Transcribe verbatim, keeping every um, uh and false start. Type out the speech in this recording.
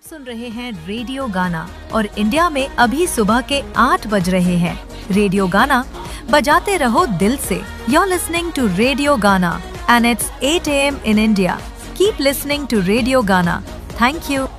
सुन रहे हैं रेडियो गाना और इंडिया में अभी सुबह के आठ बज रहे हैं। रेडियो गाना बजाते रहो दिल से। You're listening to रेडियो गाना and it's eight a m in India. Keep listening to radio गाना. Thank you.